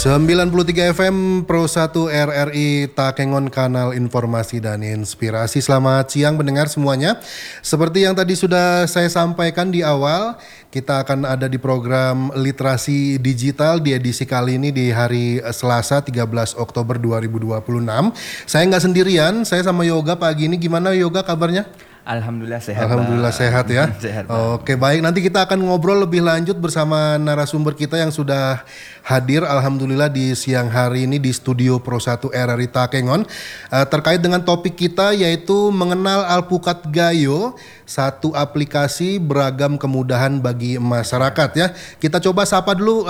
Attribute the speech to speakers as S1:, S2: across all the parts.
S1: 93 FM Pro 1 RRI Takengon, kanal informasi dan inspirasi. Selamat siang pendengar semuanya. Seperti yang tadi sudah saya sampaikan di awal, kita akan ada di program Literasi Digital di edisi kali ini di hari Selasa 13 Oktober 2026. Saya nggak sendirian, saya sama Yoga pagi ini. Gimana Yoga kabarnya?
S2: Alhamdulillah sehat.
S1: Alhamdulillah sehat ya.
S2: Sehat,
S1: Oke, baik, nanti kita akan ngobrol lebih lanjut bersama narasumber kita yang sudah hadir alhamdulillah di siang hari ini di studio Pro 1 RRI Takengon, terkait dengan topik kita yaitu mengenal Alpukat Gayo, satu aplikasi beragam kemudahan bagi masyarakat ya. Kita coba sapa dulu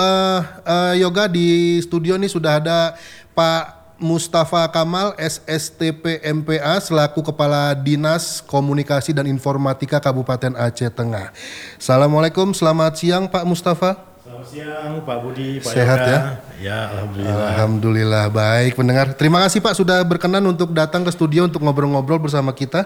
S1: Yoga, di studio nih sudah ada Pak Mustafa Kamal, SSTP MPA, selaku Kepala Dinas Komunikasi dan Informatika Kabupaten Aceh Tengah. Assalamualaikum, selamat siang Pak Mustafa.
S3: Selamat siang Pak Budi, Pak
S1: Sehat
S3: Yoga.
S1: ya?
S3: Ya, alhamdulillah.
S1: Alhamdulillah, baik pendengar. Terima kasih Pak sudah berkenan untuk datang ke studio untuk ngobrol-ngobrol bersama kita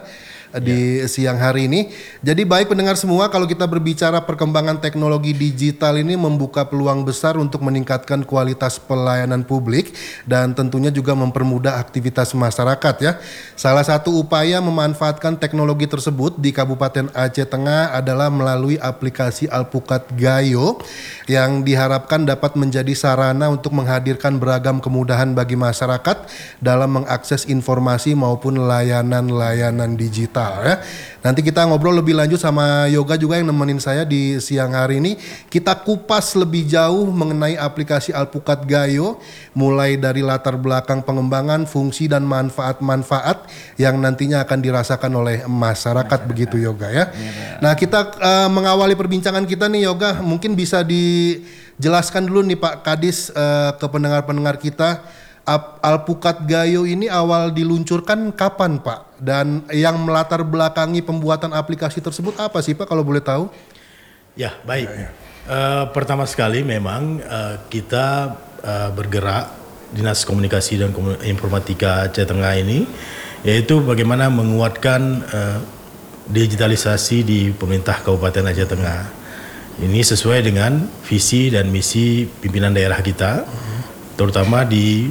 S1: di siang hari ini. Jadi baik pendengar semua, kalau kita berbicara perkembangan teknologi digital ini membuka peluang besar untuk meningkatkan kualitas pelayanan publik dan tentunya juga mempermudah aktivitas masyarakat ya. Salah satu upaya memanfaatkan teknologi tersebut di Kabupaten Aceh Tengah adalah melalui aplikasi Alpukat Gayo yang diharapkan dapat menjadi sarana untuk menghadirkan beragam kemudahan bagi masyarakat dalam mengakses informasi maupun layanan-layanan digital ya. Nanti kita ngobrol lebih lanjut sama Yoga juga yang nemenin saya di siang hari ini. Kita kupas lebih jauh mengenai aplikasi Alpukat Gayo, mulai dari latar belakang pengembangan, fungsi dan manfaat-manfaat yang nantinya akan dirasakan oleh masyarakat. Begitu Yoga ya. Nah, kita mengawali perbincangan kita nih Yoga, mungkin bisa dijelaskan dulu nih Pak Kadis ke pendengar-pendengar kita, Alpukat Gayo ini awal diluncurkan kapan Pak? Dan yang melatar belakangi pembuatan aplikasi tersebut apa sih Pak kalau boleh tahu?
S3: Ya, baik. Pertama sekali memang kita bergerak Dinas Komunikasi dan Informatika Aceh Tengah ini, yaitu bagaimana menguatkan digitalisasi di pemerintah Kabupaten Aceh Tengah. Ini sesuai dengan visi dan misi pimpinan daerah kita, terutama di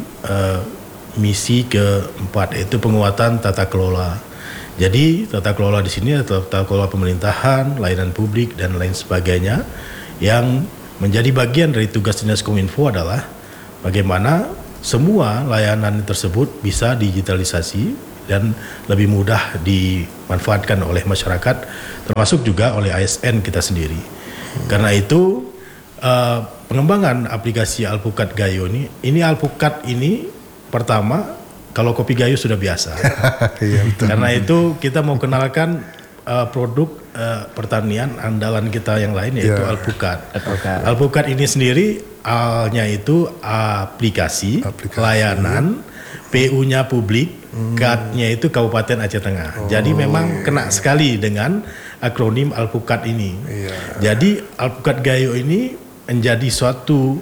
S3: misi keempat, yaitu penguatan tata kelola. Jadi tata kelola di sini adalah tata kelola pemerintahan, layanan publik dan lain sebagainya. Yang menjadi bagian dari tugas Dinas Kominfo adalah bagaimana semua layanan tersebut bisa digitalisasi dan lebih mudah dimanfaatkan oleh masyarakat, termasuk juga oleh ASN kita sendiri. Karena itu pengembangan aplikasi Alpukat Gayo ini Alpukat ini pertama, kalau kopi Gayo sudah biasa.
S1: Iya, betul.
S3: Karena itu kita mau kenalkan produk pertanian andalan kita yang lain, yaitu Alpukat. Alpukat ini sendiri A-nya itu aplikasi layanan, PU-nya publik, KAD-nya itu Kabupaten Aceh Tengah. Jadi memang kena sekali dengan akronim Alpukat ini. Jadi Alpukat Gayo ini menjadi suatu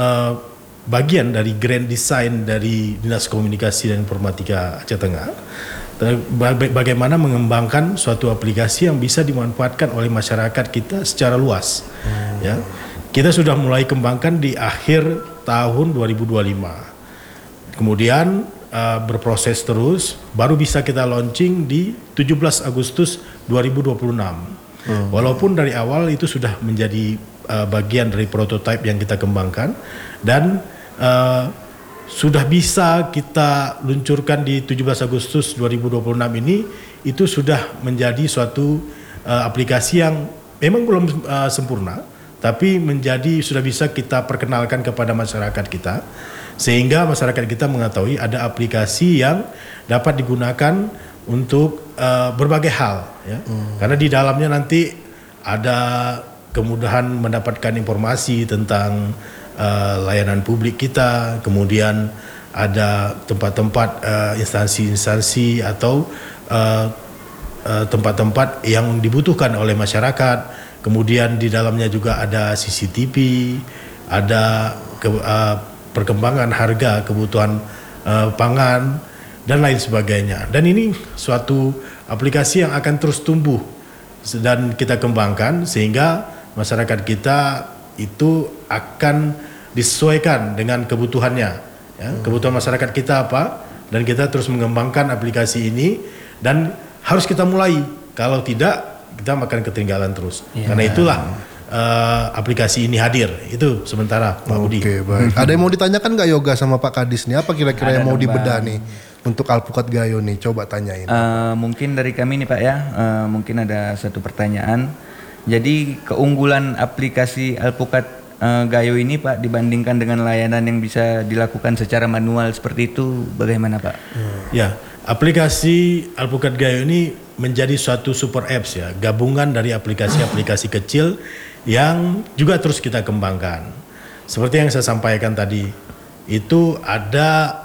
S3: bagian dari grand design dari Dinas Komunikasi dan Informatika Aceh Tengah. Bagaimana mengembangkan suatu aplikasi yang bisa dimanfaatkan oleh masyarakat kita secara luas. Ya, kita sudah mulai kembangkan di akhir tahun 2025. Kemudian berproses terus, baru bisa kita launching di 17 Agustus 2026. Walaupun dari awal itu sudah menjadi bagian dari prototipe yang kita kembangkan dan sudah bisa kita luncurkan di 17 Agustus 2026 ini, itu sudah menjadi suatu aplikasi yang memang belum sempurna, tapi sudah bisa kita perkenalkan kepada masyarakat kita, sehingga masyarakat kita mengetahui ada aplikasi yang dapat digunakan untuk berbagai hal ya. Karena di dalamnya nanti ada kemudahan mendapatkan informasi tentang layanan publik kita, kemudian ada tempat-tempat instansi-instansi atau tempat-tempat yang dibutuhkan oleh masyarakat. Kemudian di dalamnya juga ada CCTV, ada perkembangan harga kebutuhan pangan dan lain sebagainya. Dan ini suatu aplikasi yang akan terus tumbuh dan kita kembangkan sehingga masyarakat kita itu akan disesuaikan dengan kebutuhannya, ya, kebutuhan masyarakat kita apa, dan kita terus mengembangkan aplikasi ini dan harus kita mulai. Kalau tidak, kita akan ketinggalan terus. Karena itulah aplikasi ini hadir. Itu sementara Pak Budi.
S1: Oke, baik. Ada yang mau ditanyakan nggak Yoga sama Pak Kadis nih? Apa kira-kira yang mau dibedah nih untuk Alpukat Gayo nih? Coba tanyain.
S2: Mungkin dari kami nih Pak ya, mungkin ada satu pertanyaan. Jadi keunggulan aplikasi Alpukat Gayo ini Pak dibandingkan dengan layanan yang bisa dilakukan secara manual seperti itu bagaimana Pak?
S3: Ya, aplikasi Alpukat Gayo ini menjadi suatu super apps ya, gabungan dari aplikasi-aplikasi kecil yang juga terus kita kembangkan. Seperti yang saya sampaikan tadi, itu ada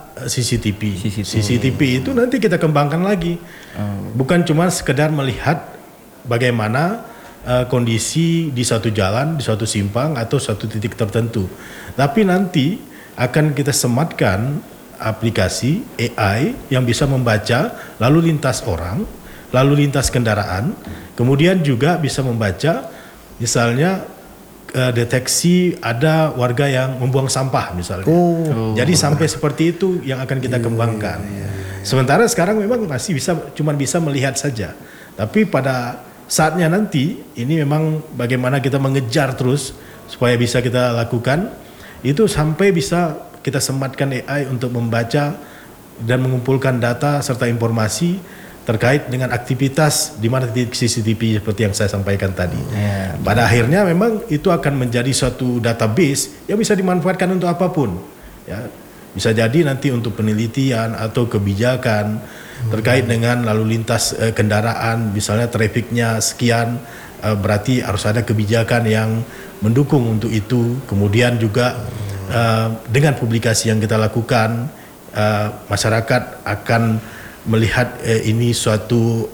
S3: CCTV itu nanti kita kembangkan lagi. Bukan cuma sekedar melihat bagaimana kondisi di suatu jalan, di suatu simpang atau suatu titik tertentu. Tapi nanti akan kita sematkan aplikasi AI yang bisa membaca lalu lintas orang, lalu lintas kendaraan, kemudian juga bisa membaca misalnya deteksi ada warga yang membuang sampah misalnya. Jadi sampai seperti itu yang akan kita kembangkan. Sementara sekarang memang masih cuma bisa melihat saja. Tapi pada saatnya nanti ini memang bagaimana kita mengejar terus supaya bisa kita lakukan itu sampai bisa kita sematkan AI untuk membaca dan mengumpulkan data serta informasi terkait dengan aktivitas di mana titik CCTV seperti yang saya sampaikan tadi. Pada akhirnya memang itu akan menjadi suatu database yang bisa dimanfaatkan untuk apapun. Ya, bisa jadi nanti untuk penelitian atau kebijakan terkait dengan lalu lintas kendaraan, misalnya trafiknya sekian, berarti harus ada kebijakan yang mendukung untuk itu. Kemudian juga dengan publikasi yang kita lakukan, masyarakat akan melihat ini suatu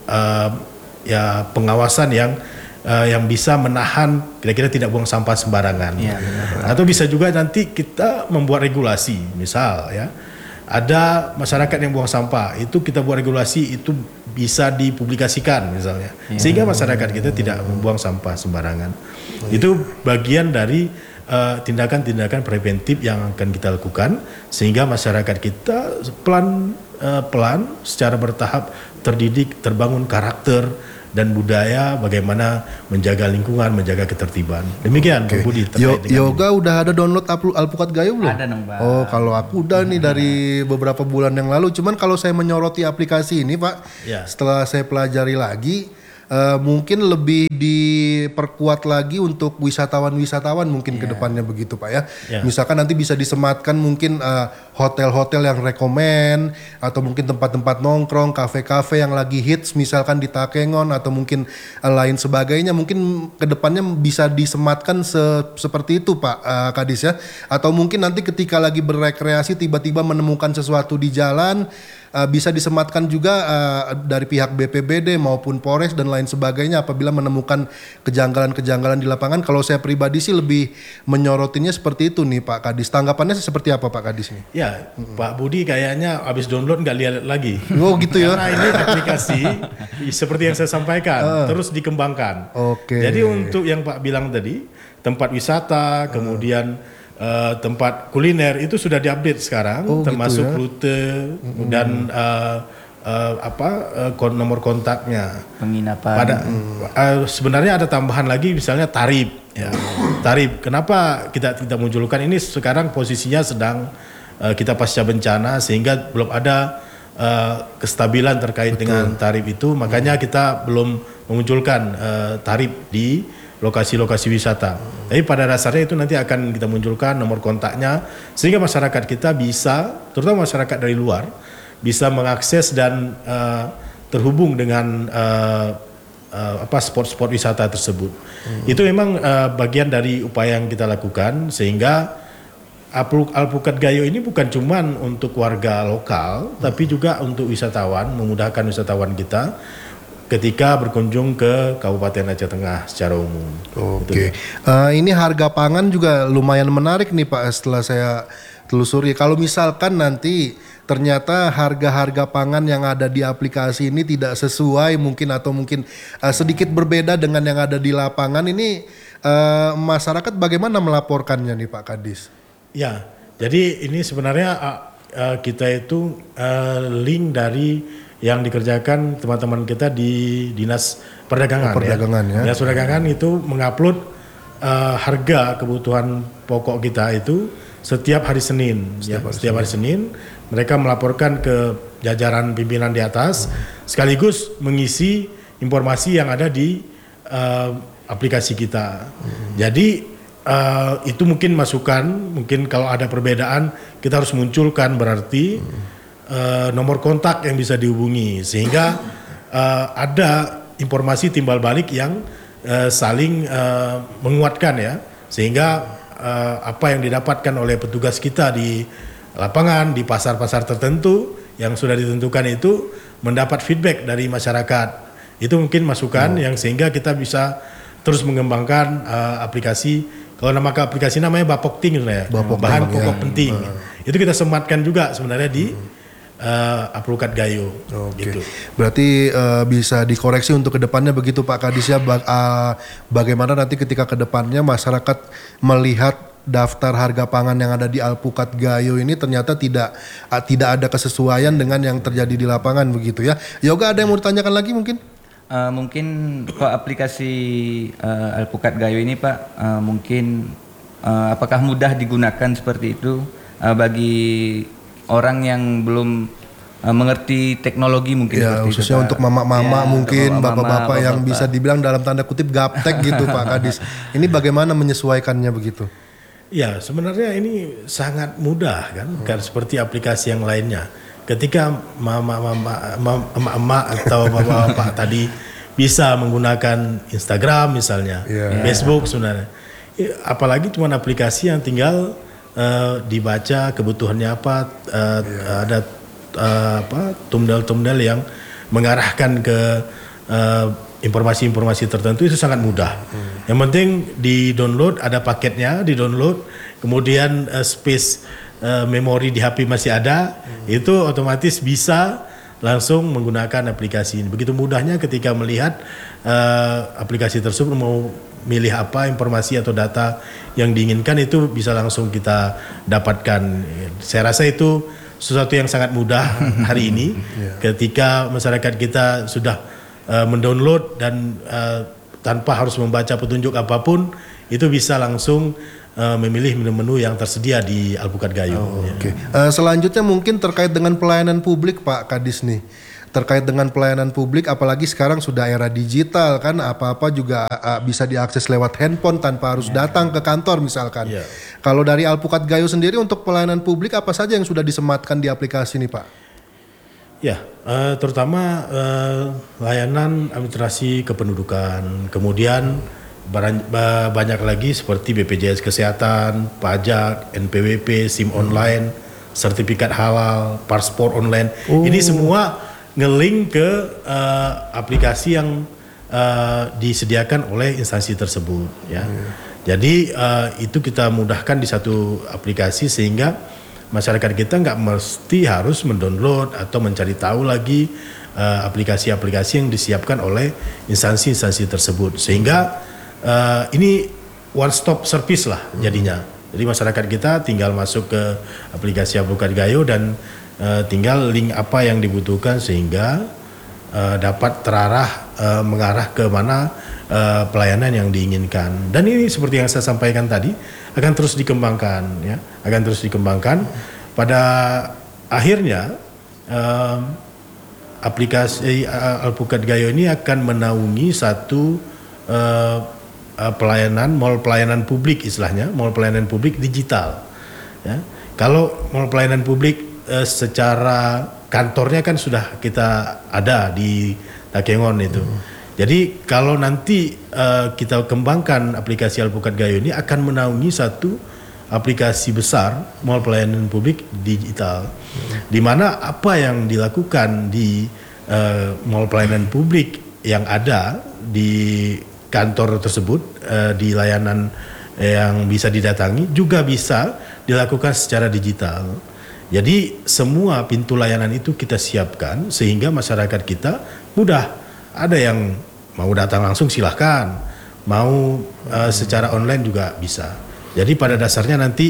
S3: pengawasan yang bisa menahan kira-kira tidak buang sampah sembarangan. Atau bisa juga nanti kita membuat regulasi, misal ya ada masyarakat yang buang sampah, itu kita buat regulasi itu bisa dipublikasikan misalnya, sehingga masyarakat kita tidak membuang sampah sembarangan. Itu bagian dari tindakan-tindakan preventif yang akan kita lakukan sehingga masyarakat kita pelan secara bertahap terdidik, terbangun karakter dan budaya bagaimana menjaga lingkungan, menjaga ketertiban. Demikian Pak Budi.
S1: Yoga udah ada download Alpukat Gayo belum?
S2: Ada dong Pak.
S1: Oh, kalau aku udah nih dari beberapa bulan yang lalu. Cuman kalau saya menyoroti aplikasi ini Pak, setelah saya pelajari lagi, mungkin lebih diperkuat lagi untuk wisatawan mungkin ke depannya begitu Pak ya. Misalkan nanti bisa disematkan mungkin hotel-hotel yang rekomen atau mungkin tempat-tempat nongkrong, kafe-kafe yang lagi hits misalkan di Takengon atau mungkin lain sebagainya, mungkin ke depannya bisa disematkan seperti itu Pak Kadis ya. Atau mungkin nanti ketika lagi berrekreasi tiba-tiba menemukan sesuatu di jalan, bisa disematkan juga dari pihak BPBD maupun Polres dan lain sebagainya apabila menemukan kejanggalan-kejanggalan di lapangan. Kalau saya pribadi sih lebih menyorotinnya seperti itu nih Pak Kadis. Tanggapannya seperti apa Pak Kadis nih?
S3: Ya, Pak Budi kayaknya habis download nggak lihat lagi.
S1: Oh gitu ya.
S3: Karena ini aplikasi seperti yang saya sampaikan terus dikembangkan. Jadi untuk yang Pak bilang tadi, tempat wisata, kemudian tempat kuliner itu sudah diupdate sekarang, termasuk gitu ya? Rute dan nomor kontaknya,
S2: penginapan.
S3: Sebenarnya ada tambahan lagi, misalnya tarif. Ya. Tarif. Kenapa kita munculkan ini sekarang posisinya sedang kita pasca bencana sehingga belum ada kestabilan terkait dengan tarif itu, makanya kita belum memunculkan tarif di lokasi-lokasi wisata. Tapi pada dasarnya itu nanti akan kita munculkan nomor kontaknya sehingga masyarakat kita bisa, terutama masyarakat dari luar, bisa mengakses dan terhubung dengan spot-spot wisata tersebut. Itu memang bagian dari upaya yang kita lakukan sehingga Alpukat Gayo ini bukan cuma untuk warga lokal, tapi juga untuk wisatawan, memudahkan wisatawan kita ketika berkunjung ke Kabupaten Aceh Tengah secara umum. Ini harga pangan juga lumayan menarik nih Pak setelah saya telusuri. Kalau misalkan nanti ternyata harga-harga pangan yang ada di aplikasi ini tidak sesuai mungkin atau mungkin sedikit berbeda dengan yang ada di lapangan ini, masyarakat bagaimana melaporkannya nih Pak Kadis? Ya, jadi ini sebenarnya kita itu link dari yang dikerjakan teman-teman kita di Dinas Perdagangan.
S1: Perdagangan ya.
S3: Dinas Perdagangan itu mengupload harga kebutuhan pokok kita itu setiap hari Senin. Setiap hari Senin mereka melaporkan ke jajaran pimpinan di atas, sekaligus mengisi informasi yang ada di aplikasi kita. Jadi itu mungkin masukan, mungkin kalau ada perbedaan kita harus munculkan berarti nomor kontak yang bisa dihubungi sehingga ada informasi timbal balik yang saling menguatkan ya, sehingga apa yang didapatkan oleh petugas kita di lapangan di pasar-pasar tertentu yang sudah ditentukan itu mendapat feedback dari masyarakat. Itu mungkin masukan yang sehingga kita bisa terus mengembangkan aplikasi. Kalau nama aplikasi namanya Bapokting ya, bahan pokok penting. Itu kita sematkan juga sebenarnya di Alpukat Gayo. Gitu.
S1: Berarti bisa dikoreksi untuk kedepannya begitu Pak Kadis ya. Bagaimana nanti ketika kedepannya masyarakat melihat daftar harga pangan yang ada di Alpukat Gayo ini ternyata tidak ada kesesuaian dengan yang terjadi di lapangan begitu ya. Yoga, ada yang mau ditanyakan lagi mungkin?
S2: Mungkin Pak aplikasi Alpukat Gayo ini Pak mungkin apakah mudah digunakan seperti itu bagi orang yang belum mengerti teknologi mungkin
S1: ya,
S2: seperti
S1: khususnya
S2: itu,
S1: untuk mama-mama mungkin
S2: bapak-bapak,
S1: bapak-bapak yang bisa dibilang dalam tanda kutip gaptek gitu Pak Kadis. Ini bagaimana menyesuaikannya begitu?
S3: Ya sebenarnya ini sangat mudah kan seperti aplikasi yang lainnya. Ketika emak-emak atau bapak-bapak tadi bisa menggunakan Instagram misalnya, Facebook sebenarnya. Apalagi cuma aplikasi yang tinggal dibaca kebutuhannya apa, ada thumbnail yang mengarahkan ke informasi-informasi tertentu, itu sangat mudah. Yang penting di-download, ada paketnya, di-download, kemudian space memori di HP masih ada, itu otomatis bisa langsung menggunakan aplikasi ini. Begitu mudahnya ketika melihat aplikasi tersebut mau milih apa informasi atau data yang diinginkan itu bisa langsung kita dapatkan. Saya rasa itu sesuatu yang sangat mudah hari ini ketika masyarakat kita sudah mendownload dan tanpa harus membaca petunjuk apapun itu bisa langsung memilih menu-menu yang tersedia di Alpukat Gayo.
S1: Selanjutnya mungkin terkait dengan pelayanan publik Pak Kadis nih. Terkait dengan pelayanan publik apalagi sekarang sudah era digital kan, apa-apa juga bisa diakses lewat handphone tanpa harus datang ke kantor misalkan. Kalau dari Alpukat Gayo sendiri untuk pelayanan publik apa saja yang sudah disematkan di aplikasi ini Pak?
S3: Ya, terutama layanan administrasi kependudukan, kemudian banyak lagi seperti BPJS Kesehatan, pajak, NPWP, SIM online, sertifikat halal, paspor online. Ini semua nge-link ke aplikasi yang disediakan oleh instansi tersebut. Ya. Jadi itu kita mudahkan di satu aplikasi sehingga masyarakat kita nggak mesti harus mendownload atau mencari tahu lagi aplikasi-aplikasi yang disiapkan oleh instansi-instansi tersebut. Sehingga ini one stop service lah jadinya. Jadi masyarakat kita tinggal masuk ke aplikasi Alpukat Gayo dan tinggal link apa yang dibutuhkan sehingga dapat terarah mengarah ke mana pelayanan yang diinginkan. Dan ini seperti yang saya sampaikan tadi akan terus dikembangkan ya, akan terus dikembangkan. Pada akhirnya aplikasi Alpukat Gayo ini akan menaungi satu mall pelayanan publik istilahnya, mall pelayanan publik digital. Ya. Kalau mall pelayanan publik secara kantornya kan sudah kita ada di Takengon itu. Jadi kalau nanti kita kembangkan aplikasi Alpukat Gayo ini akan menaungi satu aplikasi besar mall pelayanan publik digital, di mana apa yang dilakukan di mall pelayanan publik yang ada di kantor tersebut, di layanan yang bisa didatangi juga bisa dilakukan secara digital. Jadi semua pintu layanan itu kita siapkan sehingga masyarakat kita mudah. Ada yang mau datang langsung silahkan, mau secara online juga bisa. Jadi pada dasarnya nanti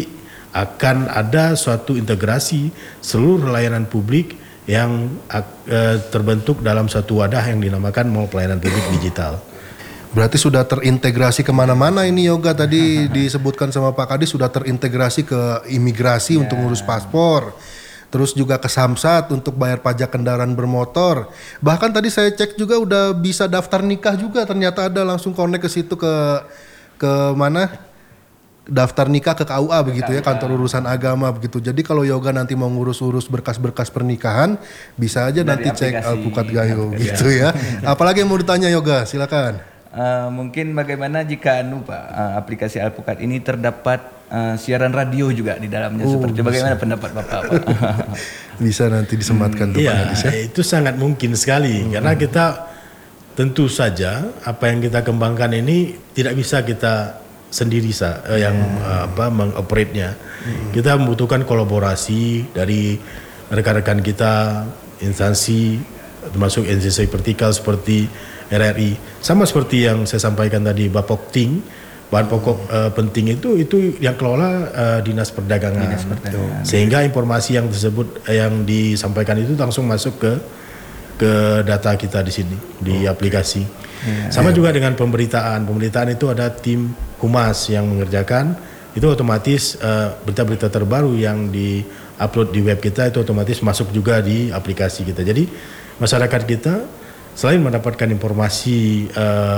S3: akan ada suatu integrasi seluruh layanan publik yang terbentuk dalam satu wadah yang dinamakan Mall Pelayanan Publik Digital.
S1: Berarti sudah terintegrasi kemana-mana ini Yoga, tadi disebutkan sama Pak Kadis sudah terintegrasi ke imigrasi untuk ngurus paspor, terus juga ke Samsat untuk bayar pajak kendaraan bermotor. Bahkan tadi saya cek juga udah bisa daftar nikah juga, ternyata ada langsung connect ke situ ke mana? Daftar nikah ke KUA begitu ya, kantor urusan agama begitu. Jadi kalau Yoga nanti mau ngurus-urus berkas-berkas pernikahan, bisa aja dari nanti cek Alpukat Gayo gitu ya. Apalagi yang mau ditanya Yoga, silakan.
S2: Mungkin bagaimana jika Pak, aplikasi Alpukat ini terdapat siaran radio juga di dalamnya, seperti bagaimana pendapat Bapak? Pak?
S1: Bisa nanti disematkan tuh Pak Kadis ya.
S3: Itu sangat mungkin sekali karena kita tentu saja apa yang kita kembangkan ini tidak bisa kita sendiri yang mengoperate-nya. Kita membutuhkan kolaborasi dari rekan-rekan kita, instansi termasuk instansi vertikal seperti RRI. Sama seperti yang saya sampaikan tadi, Bapokting, bahan pokok penting itu yang kelola Dinas Perdagangan. Sehingga informasi yang tersebut yang disampaikan itu langsung masuk ke data kita di sini di aplikasi. Sama juga dengan pemberitaan itu ada tim humas yang mengerjakan, itu otomatis berita-berita terbaru yang di-upload di web kita itu otomatis masuk juga di aplikasi kita. Jadi masyarakat kita selain mendapatkan informasi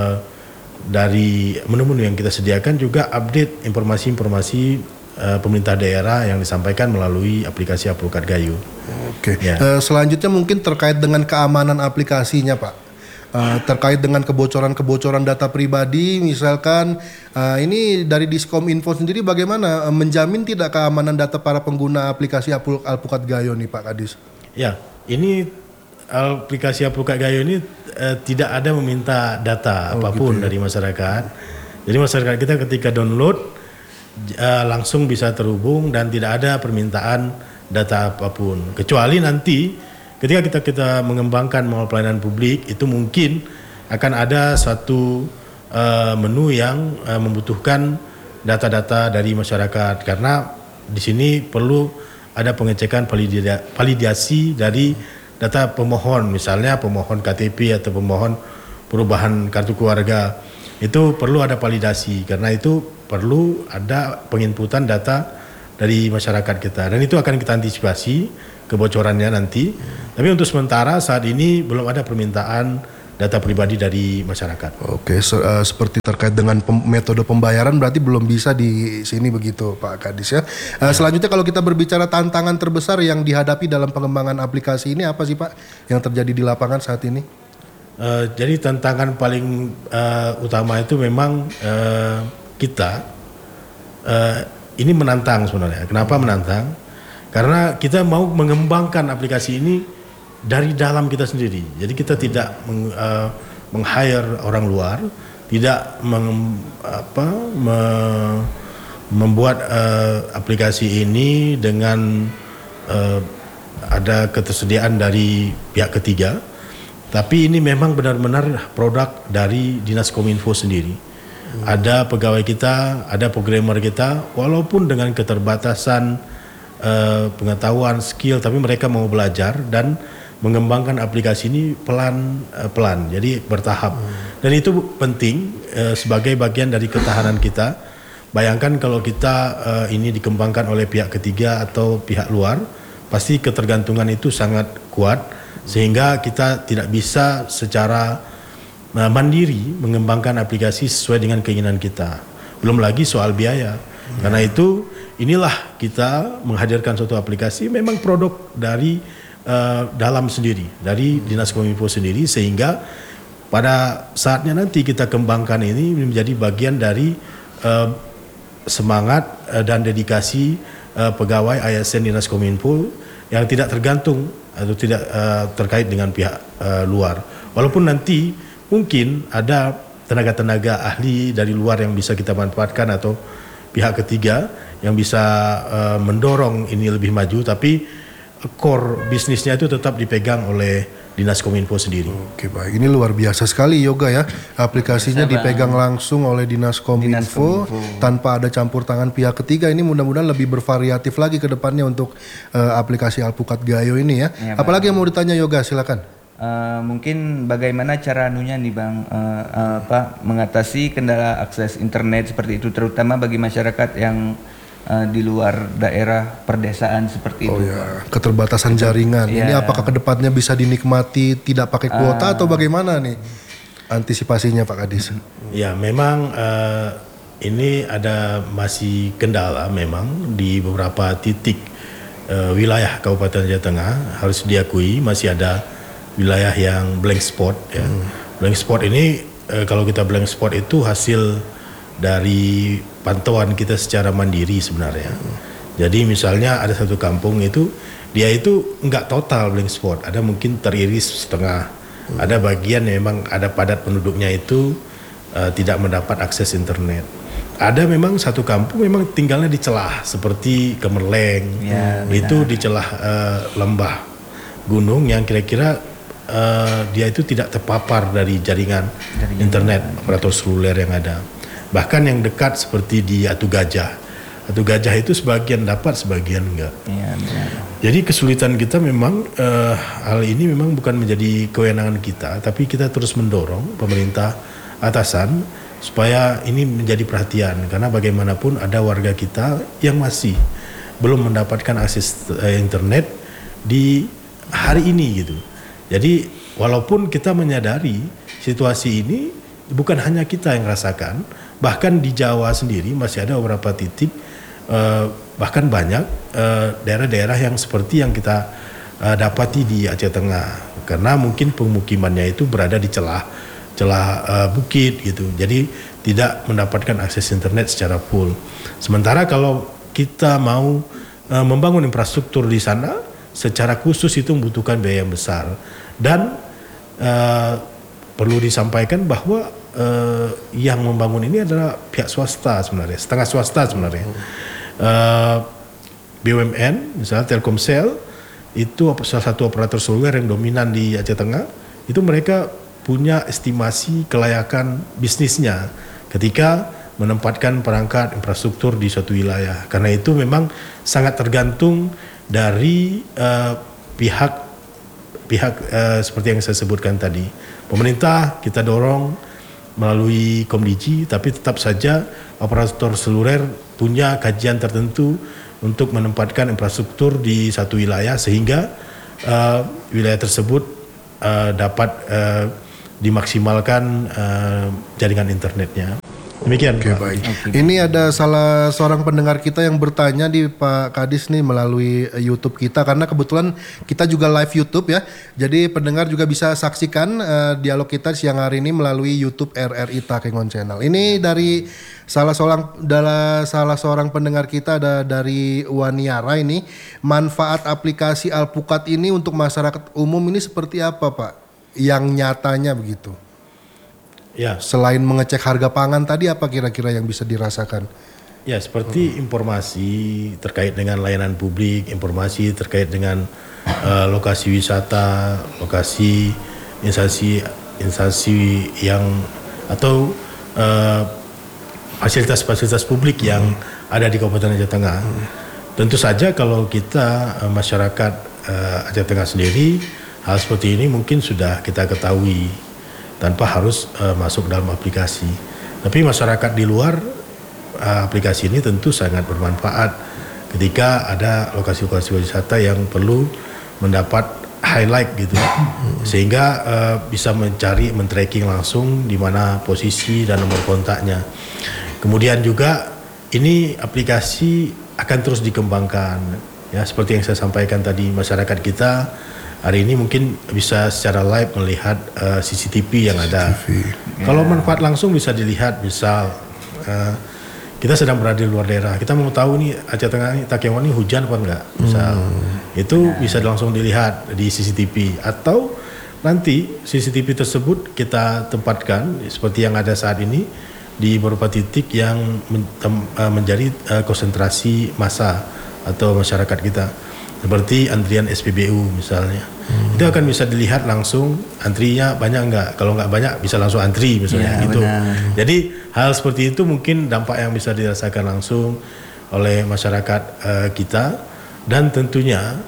S3: dari menu-menu yang kita sediakan, juga update informasi-informasi pemerintah daerah yang disampaikan melalui aplikasi Alpukat Gayo.
S1: Oke. Selanjutnya mungkin terkait dengan keamanan aplikasinya Pak. Terkait dengan kebocoran data pribadi, misalkan ini dari Diskominfo sendiri bagaimana menjamin tidak keamanan data para pengguna aplikasi Alpukat Gayo nih Pak Kadis? Ya, ini aplikasi Alpukat Gayo ini tidak ada meminta data apapun dari masyarakat. Jadi masyarakat kita ketika download langsung bisa terhubung dan tidak ada permintaan data apapun, kecuali nanti ketika kita mengembangkan mall pelayanan publik itu mungkin akan ada satu menu yang membutuhkan data-data dari masyarakat, karena di sini perlu ada pengecekan validasi dari data pemohon, misalnya pemohon KTP atau pemohon perubahan kartu keluarga, itu perlu ada validasi, karena itu perlu ada penginputan data dari masyarakat kita, dan itu akan kita antisipasi kebocorannya nanti. Tapi untuk sementara saat ini belum ada permintaan data pribadi dari masyarakat. Oke, seperti terkait dengan metode pembayaran berarti belum bisa di sini begitu Pak Kadis ya. Selanjutnya kalau kita berbicara tantangan terbesar yang dihadapi dalam pengembangan aplikasi ini apa sih Pak yang terjadi di lapangan saat ini?
S3: Jadi tantangan paling utama itu memang kita ini menantang sebenarnya. Kenapa menantang? Karena kita mau mengembangkan aplikasi ini dari dalam kita sendiri. Jadi kita tidak meng-hire orang luar, tidak membuat aplikasi ini dengan ada ketersediaan dari pihak ketiga. Tapi ini memang benar-benar produk dari Dinas Kominfo sendiri. Ada pegawai kita, ada programmer kita, walaupun dengan keterbatasan pengetahuan, skill, tapi mereka mau belajar dan mengembangkan aplikasi ini pelan-pelan, jadi bertahap. Dan itu penting sebagai bagian dari ketahanan kita. Bayangkan kalau kita ini dikembangkan oleh pihak ketiga atau pihak luar, pasti ketergantungan itu sangat kuat, sehingga kita tidak bisa secara mandiri mengembangkan aplikasi sesuai dengan keinginan kita. Belum lagi soal biaya. Karena itu inilah kita menghadirkan suatu aplikasi memang produk dari dalam sendiri, dari Dinas Kominfo sendiri, sehingga pada saatnya nanti kita kembangkan ini menjadi bagian dari semangat dan dedikasi pegawai ASN Dinas Kominfo yang tidak tergantung atau tidak terkait dengan pihak luar. Walaupun nanti mungkin ada tenaga-tenaga ahli dari luar yang bisa kita manfaatkan atau pihak ketiga yang bisa mendorong ini lebih maju, tapi core bisnisnya itu tetap dipegang oleh Dinas Kominfo sendiri.
S1: Oke, baik. Ini luar biasa sekali Yoga ya. Aplikasinya dipegang langsung oleh Dinas Kominfo tanpa ada campur tangan pihak ketiga. Ini mudah-mudahan lebih bervariatif lagi ke depannya untuk aplikasi Alpukat Gayo ini ya. Apalagi yang mau ditanya Yoga, silakan.
S2: Mungkin bagaimana cara nih Bang mengatasi kendala akses internet seperti itu, terutama bagi masyarakat yang di luar daerah perdesaan seperti itu.
S1: Ya, keterbatasan jaringan. Ini apakah kedepannya bisa dinikmati tidak pakai kuota atau bagaimana nih antisipasinya Pak Kadis?
S3: Ya, memang ini ada masih kendala memang di beberapa titik wilayah Kabupaten Aceh Tengah, harus diakui masih ada wilayah yang blank spot ya. Blank spot ini kalau kita blank spot itu hasil dari pantauan kita secara mandiri sebenarnya. Jadi misalnya ada satu kampung itu dia itu enggak total blank spot, ada mungkin teriris setengah. Ada bagian yang memang ada padat penduduknya itu tidak mendapat akses internet. Ada memang satu kampung memang tinggalnya di celah seperti Kemerleng, itu di celah lembah gunung yang kira-kira dia itu tidak terpapar dari jaringan internet operator seluler yang ada. Bahkan yang dekat seperti di Atu Gajah. Atu Gajah itu sebagian dapat, sebagian enggak. Jadi kesulitan kita memang hal ini memang bukan menjadi kewenangan kita, tapi kita terus mendorong pemerintah atasan supaya ini menjadi perhatian, karena bagaimanapun ada warga kita yang masih belum mendapatkan akses internet di hari ini gitu. Jadi walaupun kita menyadari situasi ini bukan hanya kita yang rasakan, bahkan di Jawa sendiri masih ada beberapa titik, bahkan banyak daerah-daerah yang seperti yang kita dapati di Aceh Tengah, karena mungkin pemukimannya itu berada di celah bukit gitu, jadi tidak mendapatkan akses internet secara full. Sementara kalau kita mau membangun infrastruktur di sana, secara khusus itu membutuhkan biaya yang besar, dan perlu disampaikan bahwa yang membangun ini adalah pihak swasta sebenarnya, setengah swasta sebenarnya. BUMN misalnya Telkomsel itu salah satu operator seluler yang dominan di Aceh Tengah, itu mereka punya estimasi kelayakan bisnisnya ketika menempatkan perangkat infrastruktur di suatu wilayah. Karena itu memang sangat tergantung dari pihak seperti yang saya sebutkan tadi. Pemerintah kita dorong melalui Komdigi, tapi tetap saja operator seluler punya kajian tertentu untuk menempatkan infrastruktur di satu wilayah sehingga wilayah tersebut dapat dimaksimalkan jaringan internetnya. Demikian.
S1: Oke, baik. Ini ada salah seorang pendengar kita yang bertanya di Pak Kadis nih melalui YouTube kita, karena kebetulan kita juga live YouTube ya. Jadi pendengar juga bisa saksikan dialog kita siang hari ini melalui YouTube RRI Takengon Channel. Ini dari salah seorang pendengar kita, ada dari Waniara ini. Manfaat aplikasi Alpukat ini untuk masyarakat umum ini seperti apa Pak? Yang nyatanya begitu. Ya. Selain mengecek harga pangan tadi, apa kira-kira yang bisa dirasakan?
S3: Ya, seperti informasi terkait dengan layanan publik, informasi terkait dengan lokasi wisata, lokasi instansi yang atau fasilitas-fasilitas publik yang ada di Kabupaten Aceh Tengah. Tentu saja kalau kita masyarakat Aceh Tengah sendiri, hal seperti ini mungkin sudah kita ketahui tanpa harus masuk dalam aplikasi. Tapi masyarakat di luar aplikasi ini tentu sangat bermanfaat ketika ada lokasi-lokasi wisata yang perlu mendapat highlight gitu, sehingga bisa men-tracking langsung di mana posisi dan nomor kontaknya. Kemudian juga ini aplikasi akan terus dikembangkan ya, seperti yang saya sampaikan tadi, masyarakat kita hari ini mungkin bisa secara live melihat CCTV yang ada. Kalau manfaat langsung bisa dilihat, misal kita sedang berada di luar daerah, kita mau tahu nih Aceh Tengah ini, Takengon ini hujan apa enggak, misal itu bisa langsung dilihat di CCTV, atau nanti CCTV tersebut kita tempatkan seperti yang ada saat ini di beberapa titik yang menjadi konsentrasi massa atau masyarakat kita. seperti antrian SPBU misalnya. Itu akan bisa dilihat langsung antrinya banyak enggak. Kalau enggak banyak bisa langsung antri misalnya gitu. Benar. Jadi hal seperti itu mungkin dampak yang bisa dirasakan langsung oleh masyarakat kita, dan tentunya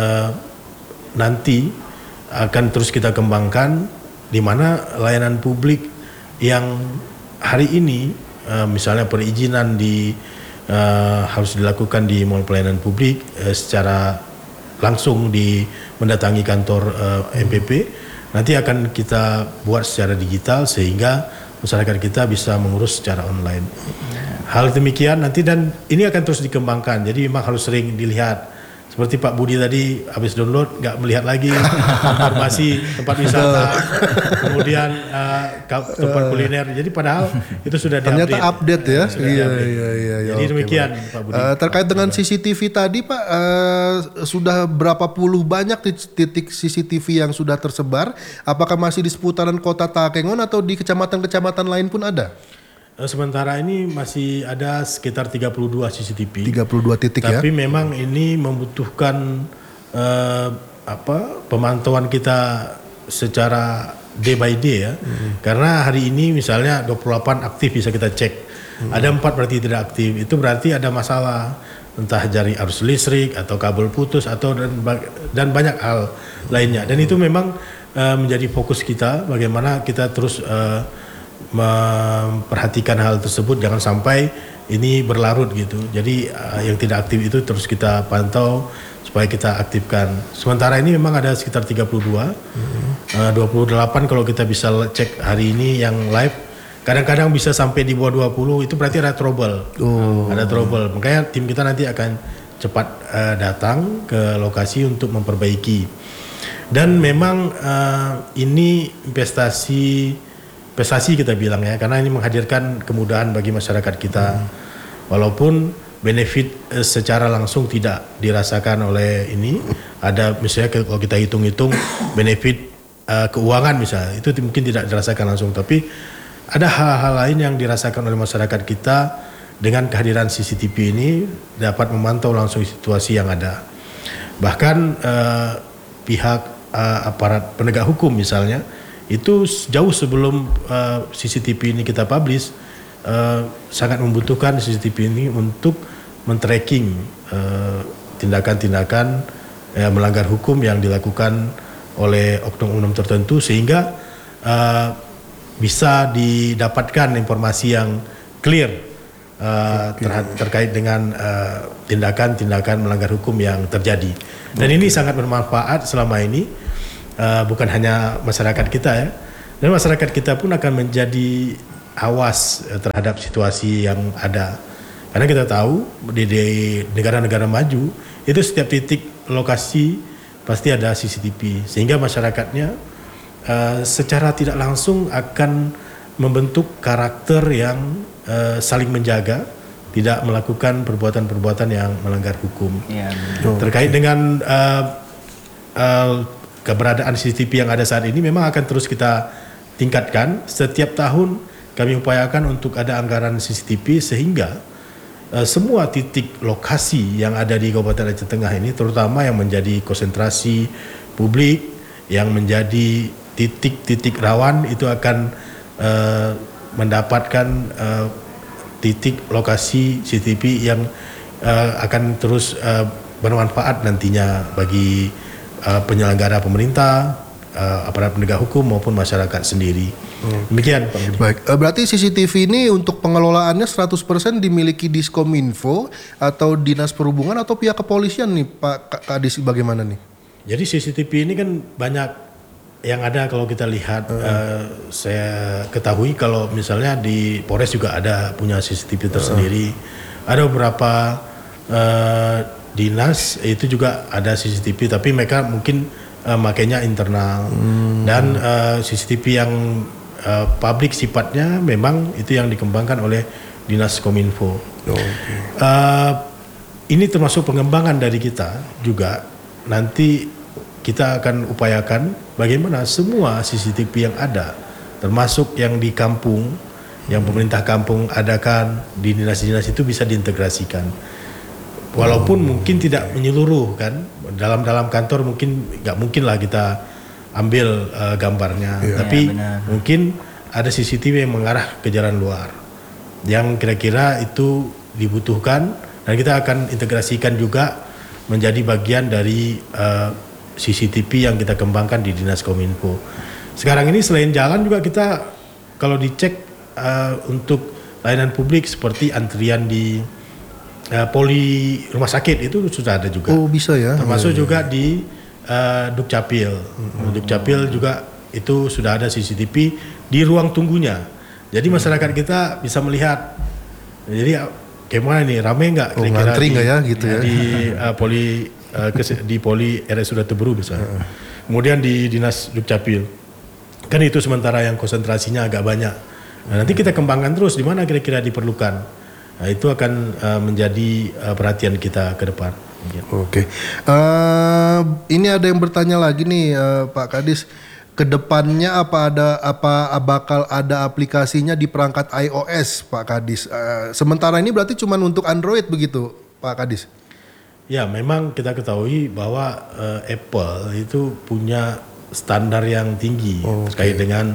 S3: nanti akan terus kita kembangkan di mana layanan publik yang hari ini misalnya perizinan harus dilakukan di mall pelayanan publik secara langsung mendatangi kantor MPP, nanti akan kita buat secara digital sehingga masyarakat kita bisa mengurus secara online. Hal demikian nanti, dan ini akan terus dikembangkan, jadi memang harus sering dilihat. Seperti Pak Budi tadi habis download nggak melihat lagi informasi tempat wisata, kemudian tempat kuliner. Jadi padahal itu sudah
S1: ternyata update ya. Iya.
S3: Jadi demikian Pak Budi.
S1: Terkait dengan CCTV tadi Pak, sudah berapa puluh banyak titik CCTV yang sudah tersebar? Apakah masih di seputaran Kota Takengon atau di kecamatan-kecamatan lain pun ada?
S3: Sementara ini masih ada sekitar 32 CCTV.
S1: 32 titik ya.
S3: Tapi memang ini membutuhkan pemantauan kita secara day by day ya. Karena hari ini misalnya 28 aktif bisa kita cek. Ada 4 berarti tidak aktif. Itu berarti ada masalah, entah jaring arus listrik atau kabel putus atau dan banyak hal lainnya. Dan itu memang menjadi fokus kita, bagaimana kita terus memperhatikan hal tersebut, jangan sampai ini berlarut gitu. Jadi yang tidak aktif itu terus kita pantau supaya kita aktifkan. Sementara ini memang ada sekitar 32, 28 kalau kita bisa cek hari ini yang live. Kadang-kadang bisa sampai di bawah 20, itu berarti ada trouble. Ada trouble. Makanya tim kita nanti akan cepat datang ke lokasi untuk memperbaiki. Dan memang ini investasi kita bilang ya, karena ini menghadirkan kemudahan bagi masyarakat kita. Walaupun benefit secara langsung tidak dirasakan oleh ini, ada misalnya kalau kita hitung-hitung benefit keuangan misalnya, itu mungkin tidak dirasakan langsung, tapi ada hal-hal lain yang dirasakan oleh masyarakat kita dengan kehadiran CCTV ini, dapat memantau langsung situasi yang ada. Bahkan pihak aparat penegak hukum misalnya, itu jauh sebelum CCTV ini kita publish, sangat membutuhkan CCTV ini untuk men-tracking tindakan-tindakan melanggar hukum yang dilakukan oleh oknum-oknum tertentu, sehingga bisa didapatkan informasi yang clear terkait dengan tindakan-tindakan melanggar hukum yang terjadi. Dan ini sangat bermanfaat selama ini. Bukan hanya masyarakat kita ya, dan masyarakat kita pun akan menjadi awas terhadap situasi yang ada. Karena kita tahu di negara-negara maju itu setiap titik lokasi pasti ada CCTV, sehingga masyarakatnya secara tidak langsung akan membentuk karakter yang saling menjaga, tidak melakukan perbuatan-perbuatan yang melanggar hukum. Ya, terkait dengan keberadaan CCTV yang ada saat ini memang akan terus kita tingkatkan. Setiap tahun kami upayakan untuk ada anggaran CCTV sehingga semua titik lokasi yang ada di Kabupaten Aceh Tengah ini, terutama yang menjadi konsentrasi publik, yang menjadi titik-titik rawan, itu akan mendapatkan titik lokasi CCTV yang akan terus bermanfaat nantinya bagi penyelenggara pemerintah, aparat penegak hukum maupun masyarakat sendiri. Demikian Pak Budi.
S1: Baik, berarti CCTV ini untuk pengelolaannya 100% dimiliki Diskominfo atau Dinas Perhubungan atau pihak kepolisian nih Pak Kadis, bagaimana nih?
S3: Jadi CCTV ini kan banyak yang ada kalau kita lihat, saya ketahui kalau misalnya di Polres juga ada punya CCTV tersendiri. Ada beberapa dinas itu juga ada CCTV, tapi mereka mungkin makanya internal. Dan CCTV yang publik sifatnya memang itu yang dikembangkan oleh Dinas Kominfo. Ini termasuk pengembangan dari kita juga. Nanti kita akan upayakan bagaimana semua CCTV yang ada, termasuk yang di kampung, yang pemerintah kampung adakan di dinas-dinas itu bisa diintegrasikan. Walaupun mungkin tidak menyeluruh kan, dalam kantor nggak mungkin lah kita ambil gambarnya, tapi mungkin ada CCTV yang mengarah ke jalan luar, yang kira-kira itu dibutuhkan, dan kita akan integrasikan juga menjadi bagian dari CCTV yang kita kembangkan di Dinas Kominfo. Sekarang ini selain jalan juga kita kalau dicek untuk layanan publik seperti antrian di poli rumah sakit itu sudah ada juga.
S1: Oh bisa ya.
S3: Termasuk juga di Dukcapil. Dukcapil juga itu sudah ada CCTV di ruang tunggunya. Jadi masyarakat kita bisa melihat. Jadi gimana nih, ramai nggak?
S1: Ngantri nggak ya gitu ya?
S3: Di poli RSUD Teberu misalnya. Kemudian di Dinas Dukcapil. Kan itu sementara yang konsentrasinya agak banyak. Nah, nanti kita kembangkan terus di mana kira-kira diperlukan. Nah, itu akan menjadi perhatian kita ke depan.
S1: Oke. Ini ada yang bertanya lagi nih Pak Kadis. Kedepannya bakal ada aplikasinya di perangkat iOS Pak Kadis. Sementara ini berarti cuma untuk Android begitu Pak Kadis?
S3: Ya memang kita ketahui bahwa Apple itu punya standar yang tinggi terkait dengan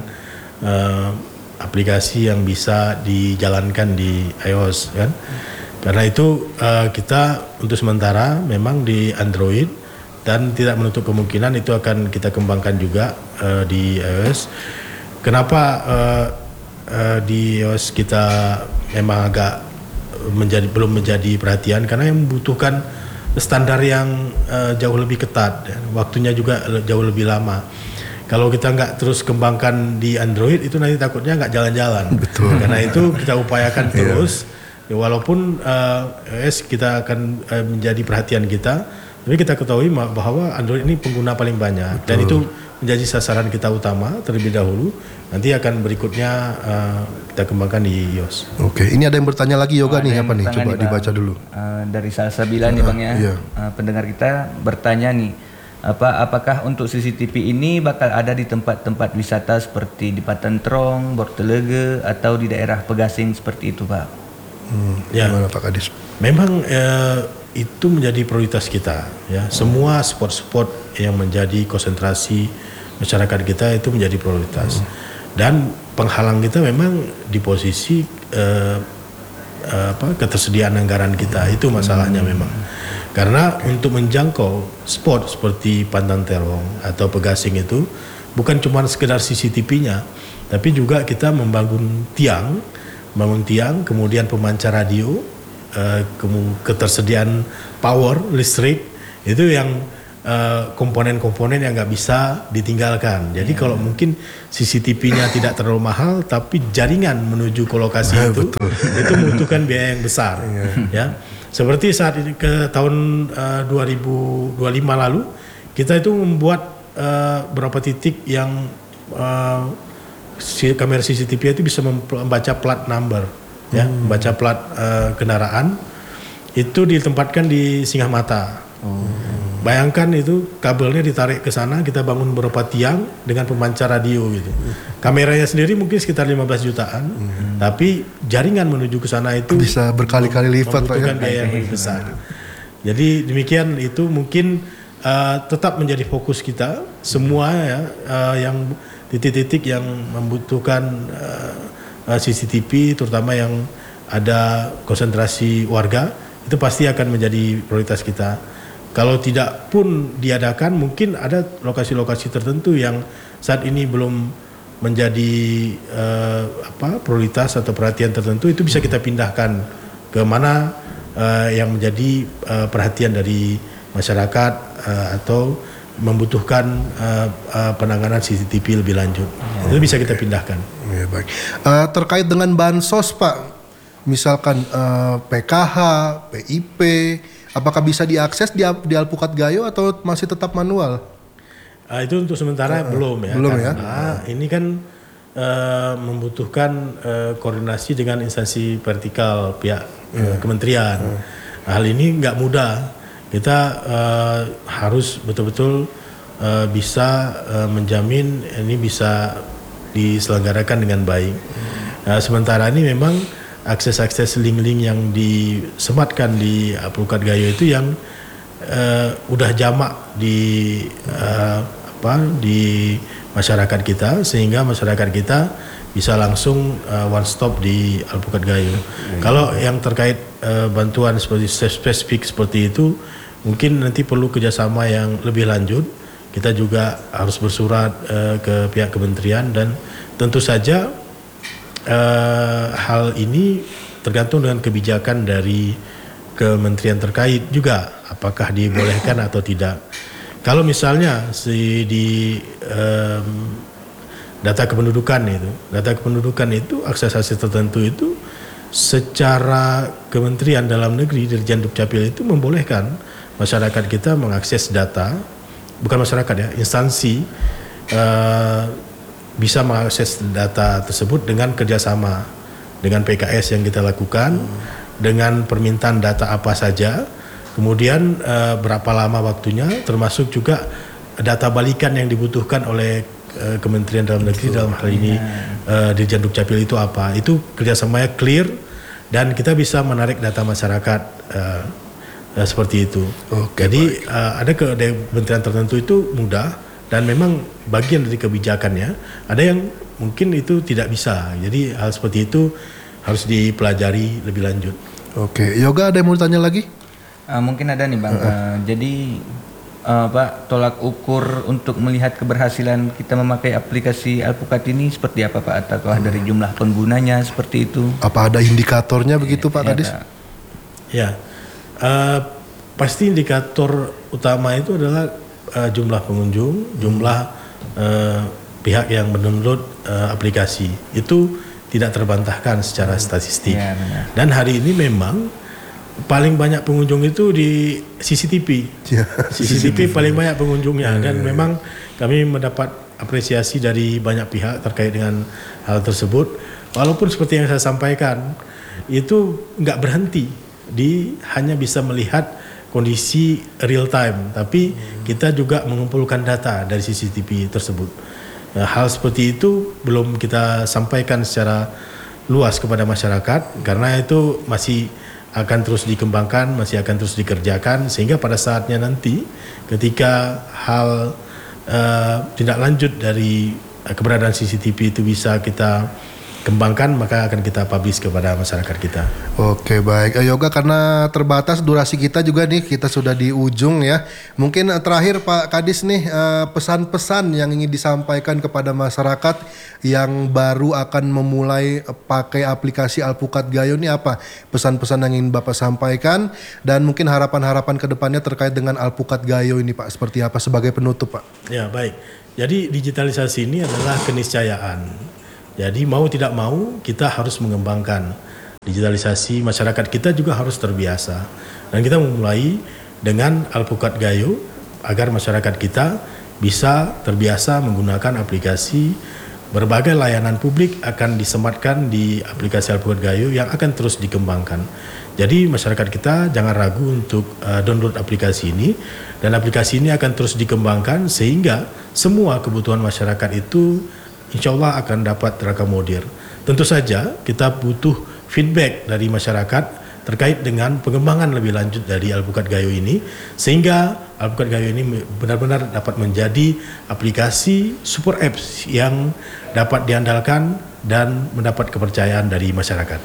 S3: aplikasi yang bisa dijalankan di iOS kan. Karena itu kita untuk sementara memang di Android dan tidak menutup kemungkinan itu akan kita kembangkan juga di iOS. Kenapa di iOS kita memang agak belum menjadi perhatian, karena yang membutuhkan standar yang jauh lebih ketat, waktunya juga jauh lebih lama. Kalau kita nggak terus kembangkan di Android itu nanti takutnya nggak jalan-jalan.
S1: Betul.
S3: Karena itu kita upayakan terus. Ya, walaupun iOS kita akan menjadi perhatian kita, tapi kita ketahui bahwa Android ini pengguna paling banyak. Betul. Dan itu menjadi sasaran kita utama terlebih dahulu. Nanti akan berikutnya kita kembangkan di iOS.
S1: Oke, ini ada yang bertanya lagi Yoga nih, apa nih? Coba dibaca dulu.
S2: Dari Salsabila nih Bang ya.
S1: Iya.
S2: Pendengar kita bertanya nih. Apakah untuk CCTV ini bakal ada di tempat-tempat wisata seperti di Patentrong, Bortelege, atau di daerah Pegasing seperti itu Pak?
S3: Ya.
S1: Gimana Pak Kadis?
S3: Memang itu menjadi prioritas kita. Ya, semua spot-spot yang menjadi konsentrasi masyarakat kita itu menjadi prioritas. Dan penghalang kita memang di posisi ketersediaan anggaran kita, itu masalahnya memang. Karena untuk menjangkau spot seperti Pantan Terong atau Pegasing itu bukan cuma sekedar CCTV-nya, tapi juga kita membangun tiang, kemudian pemancar radio, ketersediaan power listrik, itu yang komponen-komponen yang nggak bisa ditinggalkan. Jadi kalau mungkin CCTV-nya tidak terlalu mahal, tapi jaringan menuju ke lokasi itu membutuhkan biaya yang besar. Ya. Seperti saat ini ke tahun 2025 lalu, kita itu membuat beberapa titik yang kamera CCTV itu bisa membaca plat number, ya, membaca plat kendaraan. Itu ditempatkan di Singamata. Bayangkan itu kabelnya ditarik ke sana, kita bangun beberapa tiang dengan pemancar radio gitu. Kameranya sendiri mungkin sekitar 15 jutaan, tapi jaringan menuju ke sana itu
S1: bisa berkali-kali lipat Pak ya.
S3: Membutuhkan biaya yang lebih besar. Jadi demikian, itu mungkin tetap menjadi fokus kita semua ya, yang titik-titik yang membutuhkan CCTV, terutama yang ada konsentrasi warga, itu pasti akan menjadi prioritas kita. Kalau tidak pun diadakan, mungkin ada lokasi-lokasi tertentu yang saat ini belum menjadi prioritas atau perhatian tertentu, itu bisa kita pindahkan ke mana yang menjadi perhatian dari masyarakat atau membutuhkan penanganan CCTV lebih lanjut. Itu bisa kita pindahkan.
S1: Ya, baik. Terkait dengan bansos Pak, misalkan PKH, PIP, apakah bisa diakses di Alpukat Gayo atau masih tetap manual?
S3: Itu untuk sementara belum ya.
S1: Belum ya.
S3: Ini kan membutuhkan koordinasi dengan instansi vertikal pihak kementerian. Hal ini nggak mudah. Kita harus betul-betul bisa menjamin ini bisa diselenggarakan dengan baik. Sementara ini memang akses-akses link-link yang disematkan di Alpukat Gayo itu yang udah jamak di di masyarakat kita, sehingga masyarakat kita bisa langsung one stop di Alpukat Gayo. Kalau yang terkait bantuan seperti spesifik seperti itu, mungkin nanti perlu kerjasama yang lebih lanjut. Kita juga harus bersurat ke pihak kementerian, dan tentu saja hal ini tergantung dengan kebijakan dari kementerian terkait juga, apakah dibolehkan atau tidak. Kalau misalnya di data kependudukan itu akses tertentu itu secara Kementerian Dalam Negeri, Dirjen Dukcapil itu membolehkan masyarakat kita mengakses data, bukan masyarakat ya, instansi bisa mengakses data tersebut dengan kerjasama dengan PKS yang kita lakukan, dengan permintaan data apa saja, kemudian berapa lama waktunya, termasuk juga data balikan yang dibutuhkan oleh Kementerian Dalam Negeri dalam hal ini Dirjen Dukcapil itu apa. Itu kerjasamanya clear dan kita bisa menarik data masyarakat seperti itu. Jadi ada kementerian tertentu itu mudah, dan memang bagian dari kebijakannya. Ada yang mungkin itu tidak bisa. Jadi hal seperti itu harus dipelajari lebih lanjut.
S1: Oke, Yoga ada yang mau tanya lagi?
S2: Mungkin ada nih Bang. Jadi Pak, tolak ukur untuk melihat keberhasilan kita memakai aplikasi Alpukat ini seperti apa Pak? Ataukah dari jumlah penggunanya seperti itu?
S1: Apa ada indikatornya begitu Pak Kadis?
S3: Ya, pasti indikator utama itu adalah jumlah pengunjung, jumlah pihak yang mendownload aplikasi. Itu tidak terbantahkan secara statistik.
S2: Ya,
S3: dan hari ini memang paling banyak pengunjung itu di CCTV. CCTV paling banyak pengunjungnya, dan memang kami mendapat apresiasi dari banyak pihak terkait dengan hal tersebut. Walaupun seperti yang saya sampaikan, itu nggak berhenti hanya bisa melihat kondisi real time, tapi kita juga mengumpulkan data dari CCTV tersebut. Hal seperti itu belum kita sampaikan secara luas kepada masyarakat, karena itu masih akan terus dikembangkan, masih akan terus dikerjakan, sehingga pada saatnya nanti ketika hal tindak lanjut dari keberadaan CCTV itu bisa kita kembangkan, maka akan kita publish kepada masyarakat kita.
S1: Oke, baik. Yoga, karena terbatas durasi kita juga nih, kita sudah di ujung ya. Mungkin terakhir Pak Kadis nih, pesan-pesan yang ingin disampaikan kepada masyarakat yang baru akan memulai pakai aplikasi Alpukat Gayo ini apa? Pesan-pesan yang ingin Bapak sampaikan, dan mungkin harapan-harapan ke depannya terkait dengan Alpukat Gayo ini Pak, seperti apa sebagai penutup Pak?
S3: Ya, baik. Jadi digitalisasi ini adalah keniscayaan. Jadi mau tidak mau kita harus mengembangkan digitalisasi, masyarakat kita juga harus terbiasa. Dan kita memulai dengan Alpukat Gayo agar masyarakat kita bisa terbiasa menggunakan aplikasi. Berbagai layanan publik akan disematkan di aplikasi Alpukat Gayo yang akan terus dikembangkan. Jadi masyarakat kita jangan ragu untuk download aplikasi ini, dan aplikasi ini akan terus dikembangkan sehingga semua kebutuhan masyarakat itu insya Allah akan dapat terakomodir. Tentu saja kita butuh feedback dari masyarakat terkait dengan pengembangan lebih lanjut dari Alpukat Gayo ini, sehingga Alpukat Gayo ini benar-benar dapat menjadi aplikasi super apps yang dapat diandalkan dan mendapat kepercayaan dari masyarakat.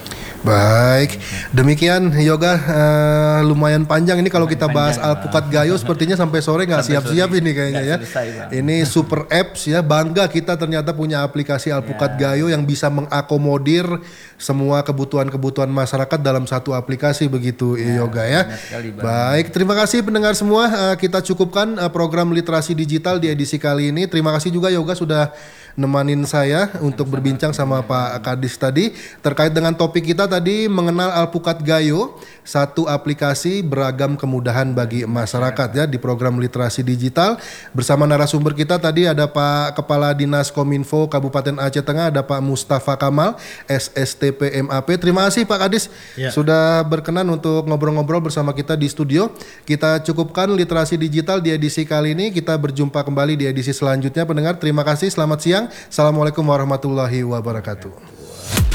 S1: Baik, demikian Yoga, lumayan panjang ini kalau kita bahas Alpukat Gayo, sepertinya sampai sore nggak siap-siap ini kayaknya ya. Ini super apps ya, bangga kita ternyata punya aplikasi Alpukat Gayo yang bisa mengakomodir semua kebutuhan-kebutuhan masyarakat dalam satu aplikasi begitu Yoga ya. Baik, terima kasih pendengar semua, kita cukupkan program literasi digital di edisi kali ini. Terima kasih juga Yoga sudah nemanin saya untuk berbincang sama Pak Kadis tadi terkait dengan topik kita tadi, mengenal Alpukat Gayo, satu aplikasi beragam kemudahan bagi masyarakat ya di program literasi digital. Bersama narasumber kita tadi ada Pak Kepala Dinas Kominfo Kabupaten Aceh Tengah, ada Pak Mustafa Kamal, SSTP MAP. Terima kasih Pak Kadis sudah berkenan untuk ngobrol-ngobrol bersama kita di studio. Kita cukupkan literasi digital di edisi kali ini. Kita berjumpa kembali di edisi selanjutnya pendengar. Terima kasih, selamat siang. Assalamualaikum warahmatullahi wabarakatuh.